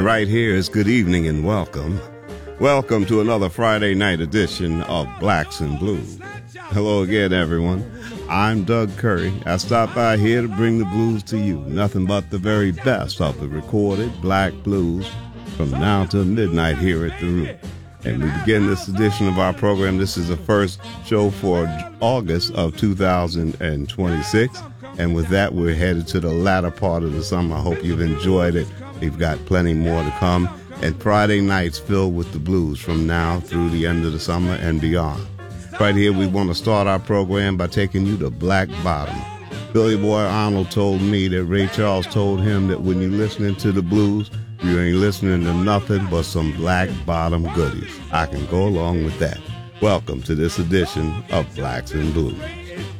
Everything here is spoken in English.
right here is good evening and welcome. Welcome to another Friday night edition of Blacks and Blues. Hello again, everyone. I'm Doug Curry. I stopped by here to bring the blues to you. Nothing but the very best of the recorded black blues from now till midnight here at The Root. And we begin this edition of our program. This is the first show for August of 2026. And with that, we're headed to the latter part of the summer. I hope you've enjoyed it. We've got plenty more to come. And Friday nights filled with the blues from now through the end of the summer and beyond. Right here, we want to start our program by taking you to Black Bottom. Billy Boy Arnold told me that Ray Charles told him that when you're listening to the blues, you ain't listening to nothing but some Black Bottom goodies. I can go along with that. Welcome to this edition of Blacks and Blues.